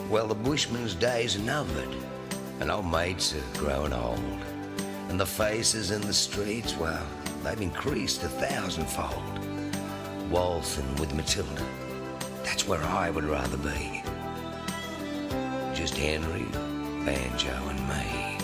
Well, the bushman's days are numbered, and old mates are growing old. And the faces in the streets, well, they've increased 1,000-fold. Waltzing with Matilda, that's where I would rather be. Just Henry, banjo and me.